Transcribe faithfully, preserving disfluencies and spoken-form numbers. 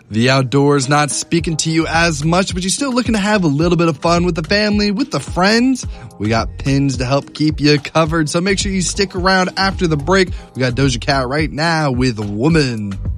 The outdoors not speaking to you as much, but you're still looking to have a little bit of fun with the family, with the friends. We got pins to help keep you covered, so make sure you stick around after the break. We got Doja Cat right now with Woman.